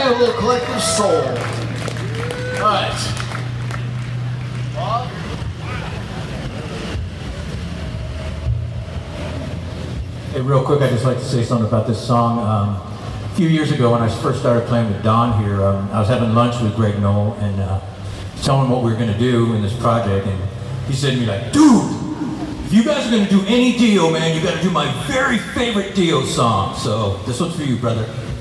get a little collective soul. All right. Hey, real quick, I'd just like to say something about this song. A few years ago, when I first started playing with Don here, I was having lunch with Greg Knoll and telling him what we were going to do in this project, and he said to me like, "Dude, if you guys are going to do any Dio, man, you got to do my very favorite Dio song." So this one's for you, brother.